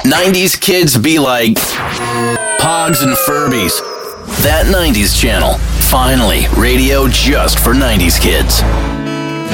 90s kids be like Pogs and Furbies. That 90s channel. Finally, radio just for 90s kids.